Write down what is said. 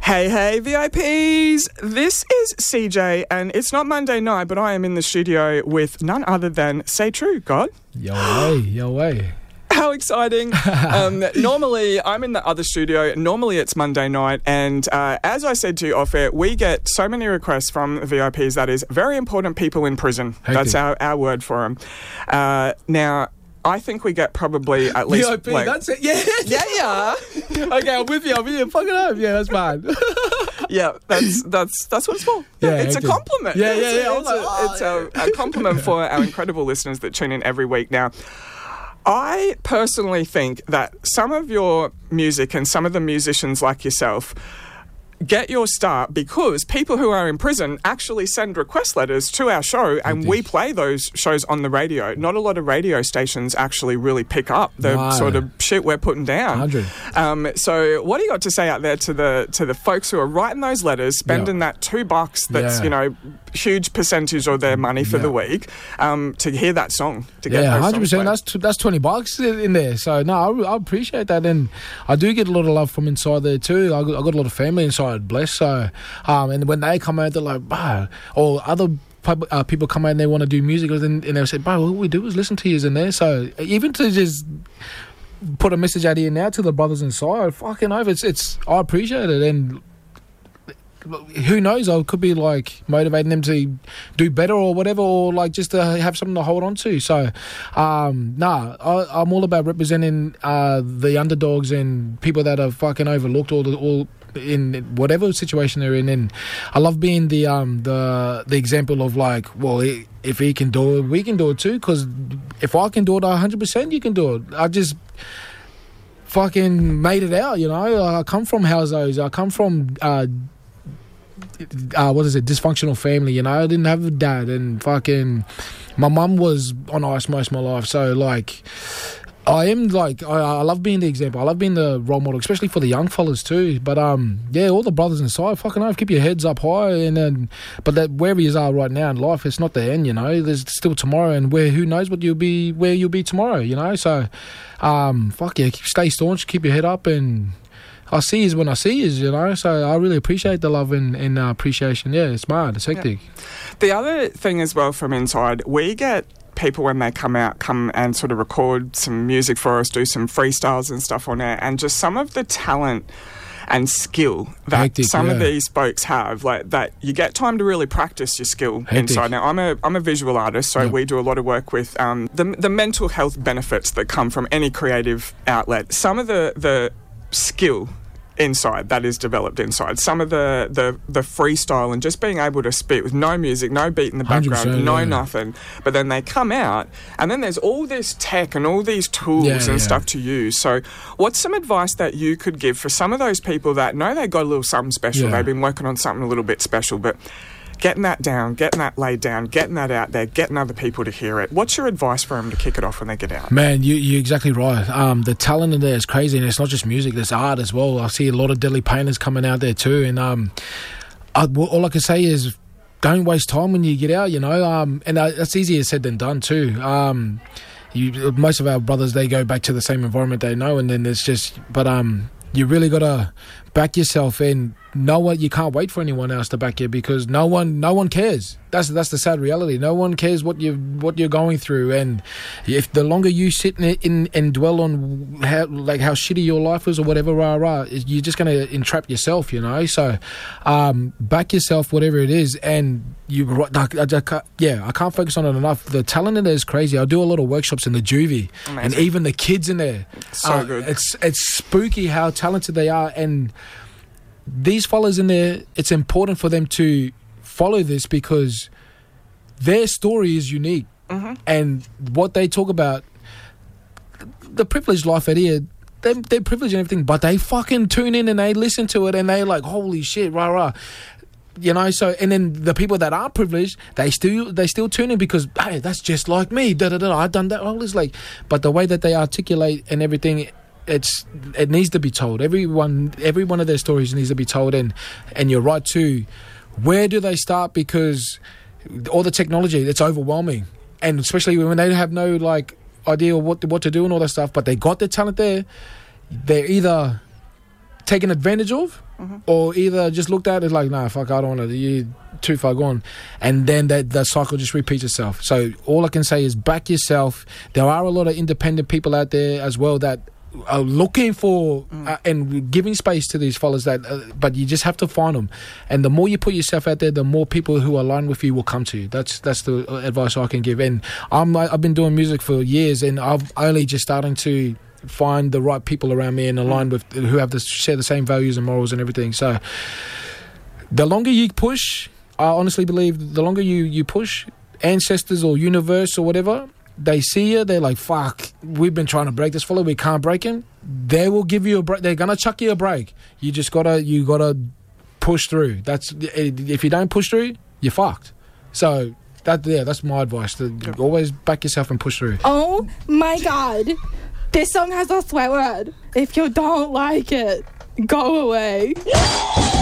Hey, VIPs! This is CJ, and it's not Monday night, but I am in the studio with none other than Say True, God. Yo way. How exciting. Normally, I'm in the other studio. Normally, it's Monday night, and as I said to you off air, we get so many requests from VIPs, that is, very important people in prison. Hectic. That's our word for them. Now, I think we get probably at least... VIP, that's it. Yeah. Okay, I'm with you. Fuck it up. Yeah, that's fine. Yeah, that's what it's for. Yeah, it's a compliment. Yeah. It's a compliment for our incredible listeners that tune in every week. Now, I personally think that some of your music and some of the musicians like yourself get your start because people who are in prison actually send request letters to our show, and we play those shows on the radio. Not a lot of radio stations actually really pick up the sort of shit we're putting down. 100. So what do you got to say out there to the folks who are writing those letters, spending that $2 that's, huge percentage of their money for the week, to hear that song, to get those 100%. That's $20 in there. So no, I appreciate that, and I do get a lot of love from inside there too. I got a lot of family inside, bless. So and when they come out, they're like, or other people come out and they want to do music, and they'll say, all we do is listen to you in there. So even to just put a message out here now to the brothers inside, fucking over, it's I appreciate it. And who knows, I could be like motivating them to do better or whatever, or like just to have something to hold on to. So I'm all about representing the underdogs and people that are fucking overlooked or in whatever situation they're in. And I love being the example of like, well, if he can do it, we can do it too, because if I can do it 100%, you can do it. I just fucking made it out, I come from households, I come from dysfunctional family, I didn't have a dad, and fucking my mum was on ice most of my life. So like I am like, I love being the example, I love being the role model, especially for the young fellas too. But all the brothers inside, fucking oath, keep your heads up high, and but that wherever you are right now in life, it's not the end, there's still tomorrow, and who knows where you'll be tomorrow, so fuck yeah, stay staunch, keep your head up, and I see you when I see you, so I really appreciate the love and appreciation. Yeah, it's mad, it's hectic. Yeah. The other thing as well from inside, we get people when they come and sort of record some music for us, do some freestyles and stuff on air, and just some of the talent and skill that some of these folks have, like that you get time to really practice your skill inside. Now, I'm a visual artist, so we do a lot of work with the mental health benefits that come from any creative outlet. Some of the skill inside that is developed inside, some of the freestyle and just being able to spit with no music, no beat in the background, nothing, but then they come out and then there's all this tech and all these tools and stuff to use. So what's some advice that you could give for some of those people that know they got a little something special, they've been working on something a little bit special, but getting that down, getting that laid down, getting that out there, getting other people to hear it? What's your advice for them to kick it off when they get out? Man, you're exactly right. The talent in there is crazy, and it's not just music, there's art as well. I see a lot of deadly painters coming out there too, and all I can say is don't waste time when you get out, and that's easier said than done too. Most of our brothers, they go back to the same environment they know, and then it's just, but you really got to back yourself in. You can't wait for anyone else to back you, because no one cares. That's the sad reality. No one cares what you're going through, and if the longer you sit and dwell on how shitty your life is or whatever, you're just going to entrap yourself, So back yourself, whatever it is, and I can't focus on it enough. The talent in there is crazy. I do a lot of workshops in the juvie, and even the kids in there, so good. It's spooky how talented they are, and these fellas in there, it's important for them to follow this because their story is unique. And what they talk about, the privileged life out here, they're privileged and everything, but they fucking tune in and they listen to it and they like, holy shit, rah. So, and then the people that are privileged, they still tune in because, hey, that's just like me, I've done that, all this, like, but the way that they articulate and everything, it needs to be told. Every one of their stories needs to be told, and you're right too. Where do they start? Because all the technology, it's overwhelming, and especially when they have no like idea of what to do and all that stuff. But they got the talent there. They're either taken advantage of or either just looked at it like, nah, fuck, I don't want to. You're too far gone. And then that cycle just repeats itself. So all I can say is back yourself. There are a lot of independent people out there as well that are looking for and giving space to these fellas but you just have to find them, and the more you put yourself out there, the more people who align with you will come to you. That's the advice I can give. And I've been doing music for years, and I've only just starting to find the right people around me and align with who have share the same values and morals and everything. So the longer you push, I honestly believe the longer you push, ancestors or universe or whatever, they see you, they're like, fuck, we've been trying to break this fella, we can't break him. They will give you a break. They're gonna chuck you a break. You just gotta push through. If you don't push through, you're fucked. So that's my advice. Always back yourself and push through. Oh my god, this song has a swear word. If you don't like it, go away.